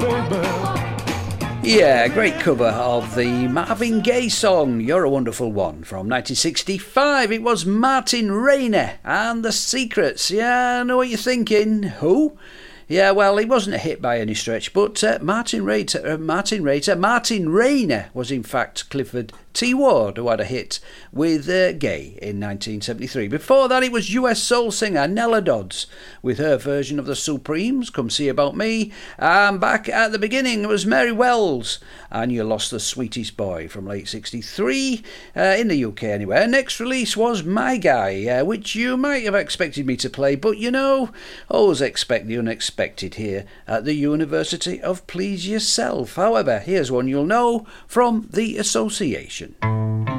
Yeah, great cover of the Marvin Gaye song You're a Wonderful One from 1965. It was Martin Rayner and The Secrets. Yeah, I know what you're thinking. Who? Yeah, well, he wasn't a hit by any stretch, but Martin Rayner was in fact Clifford T. Ward, who had a hit with Gay in 1973. Before that, it was US soul singer Nella Dodds with her version of the Supremes, Come See About Me. And back at the beginning, it was Mary Wells and You Lost the Sweetest Boy from late 63, in the UK anyway. Next release was My Guy, which you might have expected me to play, but you know, always expect the unexpected here at the University of Please Yourself. However, here's one you'll know from The Association.